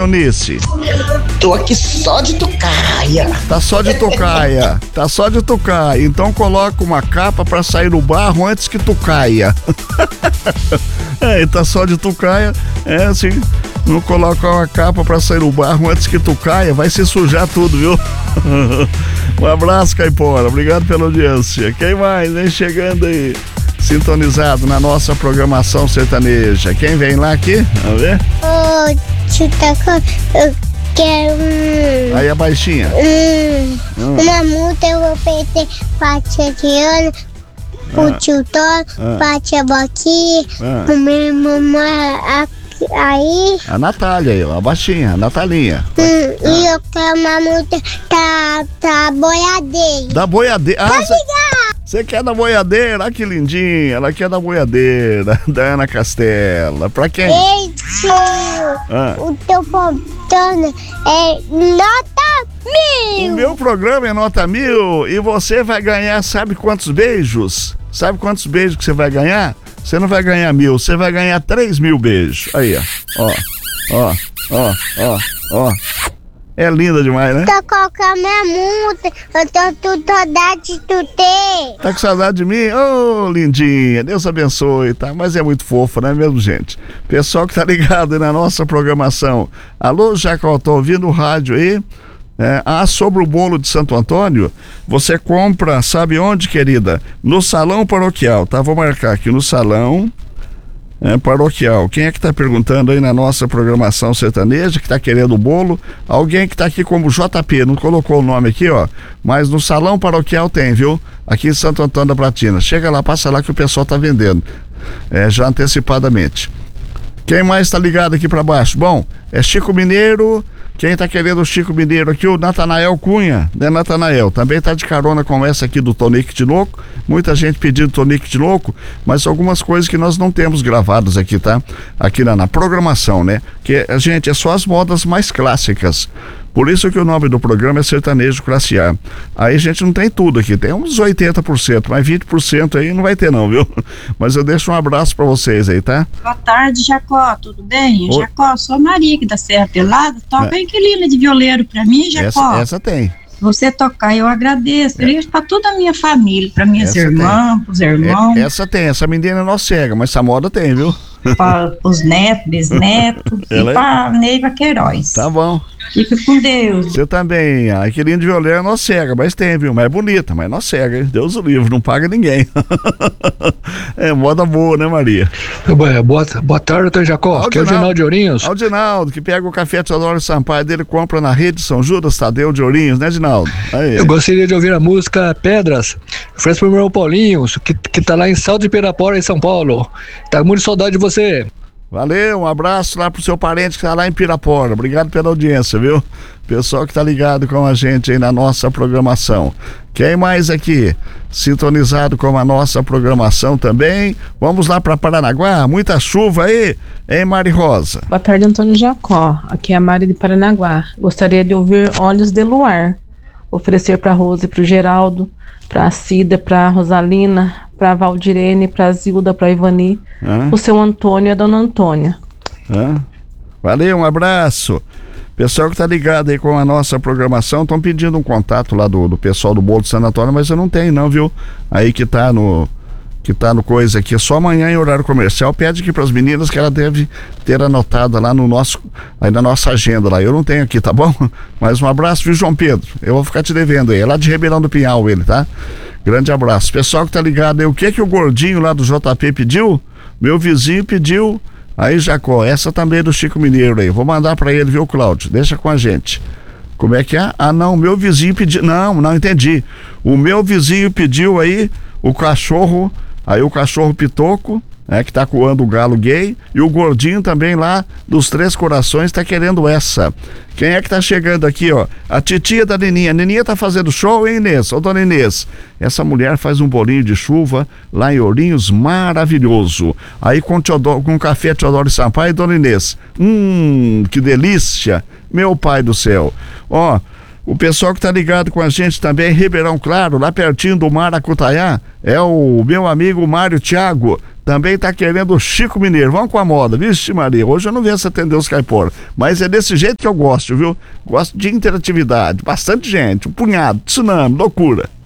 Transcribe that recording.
Eunice? Tô aqui só de tocaia. Tá só de tocaia. Tá só de tocaia. Então coloca uma capa pra sair no barro antes que tu caia. Tá só de tocaia. Assim, não coloca uma capa pra sair no barro antes que tu caia, vai se sujar tudo, viu? Um abraço, Caipora. Obrigado pela audiência. Quem mais, hein? Chegando aí, sintonizado na nossa programação sertaneja. Quem vem lá aqui? Vamos ver? Eu quero Aí a baixinha. uma multa, eu vou perder pra tia Diana, o tio Toro, pra tia Boquinha, o meu irmão aí. A Natália aí, a baixinha, a Natalinha. E eu quero uma multa da boiadeira. Da boiadeira. Pode ligar! Você quer da boiadeira? Ah, que lindinha. Ela quer da boiadeira, da Ana Castela. Pra quem? Ei, tio, o teu programa é nota 1000. O meu programa é nota 1000 e você vai ganhar, sabe quantos beijos? Sabe quantos beijos que você vai ganhar? Você não vai ganhar 1000, você vai ganhar 3.000 beijos. Aí, ó. É linda demais, né? Tô colocando minha multa, eu tô com saudade de tu ter. Tá com saudade de mim? Ô, lindinha, Deus abençoe, tá? Mas é muito fofa, não é mesmo, gente? Pessoal que tá ligado aí na nossa programação. Alô, Jacó, tô ouvindo o rádio aí. Sobre o bolo de Santo Antônio, você compra, sabe onde, querida? No salão paroquial, tá? Vou marcar aqui no salão paroquial. Quem é que tá perguntando aí na nossa programação sertaneja, que tá querendo o bolo? Alguém que tá aqui como JP, não colocou o nome aqui, ó, mas no salão paroquial tem, viu? Aqui em Santo Antônio da Platina. Chega lá, passa lá que o pessoal tá vendendo, já antecipadamente. Quem mais tá ligado aqui pra baixo? Bom, é Chico Mineiro. Quem tá querendo o Chico Mineiro aqui, o Natanael Cunha, né, Natanael? Também tá de carona com essa aqui do Tonique de Louco. Muita gente pedindo Tonique de Louco, mas algumas coisas que nós não temos gravadas aqui, tá? Aqui na programação, né? Que, gente, é só as modas mais clássicas. Por isso que o nome do programa é Sertanejo Classe A. Aí a gente não tem tudo aqui, tem uns 80%, mas 20% aí não vai ter não, viu? Mas eu deixo um abraço pra vocês aí, tá? Boa tarde, Jacó, tudo bem? Jacó, sou a Maria aqui da Serra Pelada, toca a Inquilina de violeiro pra mim, Jacó. Essa tem. Você tocar, eu agradeço. Beijo pra toda a minha família, pra minhas irmãs, pros irmãos. Essa tem, essa menina não cega, mas essa moda tem, viu? Para os netos, bisnetos e pra Neiva Queiroz. Tá bom. Fica com Deus. Você também, a Inquilina de violeiro não cega, mas tem, viu? Mas é bonita, mas não cega, hein? Deus o livre, não paga ninguém. É moda boa, né, Maria? Boa tarde, doutor Jacó. Aqui é o Aldinaldo de Ourinhos. Aldinaldo, que pega o café Teodoro Sampaio dele, compra na rede São Judas Tadeu de Ourinhos, né, Aldinaldo? Eu gostaria de ouvir a música Pedras, oferece pro meu irmão Paulinho, que tá lá em Salto de Pirapora, em São Paulo. Tá muito saudade de você. Valeu, um abraço lá pro seu parente que tá lá em Pirapora. Obrigado pela audiência, viu? Pessoal que tá ligado com a gente aí na nossa programação. Quem mais aqui? Sintonizado com a nossa programação também. Vamos lá para Paranaguá, muita chuva aí, hein, Mari Rosa? Boa tarde, Antônio Jacó. Aqui é a Mari de Paranaguá. Gostaria de ouvir Olhos de Luar. Oferecer para Rose e pro Geraldo, pra Cida, pra Rosalina, pra Valdirene, pra Zilda, pra Ivani, o seu Antônio e a dona Antônia. Valeu, um abraço. Pessoal que tá ligado aí com a nossa programação, estão pedindo um contato lá do pessoal do Bolo de Santo Antônio, mas eu não tenho não, viu? Aí que tá no coisa aqui, só amanhã em horário comercial, pede aqui pras meninas que ela deve ter anotado lá aí na nossa agenda lá, eu não tenho aqui, tá bom? Mas um abraço, viu, João Pedro? Eu vou ficar te devendo aí, é lá de Ribeirão do Pinhal ele, tá? Grande abraço. Pessoal que tá ligado aí, o que o gordinho lá do JP pediu? Meu vizinho pediu, aí Jacó, essa também é do Chico Mineiro aí, vou mandar pra ele, viu, Cláudio? Deixa com a gente. Como é que é? Ah, não, meu vizinho pediu, não entendi. O meu vizinho pediu aí o cachorro Pitoco, que tá coando o galo gay, e o gordinho também lá dos Três Corações tá querendo essa. Quem é que tá chegando aqui, ó? A titia da Neninha. A Neninha tá fazendo show, hein, Inês? Ô, dona Inês, essa mulher faz um bolinho de chuva lá em Ourinhos maravilhoso. Aí com café Teodoro Sampaio, dona Inês. Que delícia, meu pai do céu. Ó, O pessoal que tá ligado com a gente também, Ribeirão Claro, lá pertinho do Maracutaiá, é o meu amigo Mário Thiago, também tá querendo o Chico Mineiro. Vamos com a moda, vixe Maria, hoje eu não venho atender os caiporas, mas é desse jeito que eu gosto, viu? Gosto de interatividade, bastante gente, um punhado, tsunami, loucura.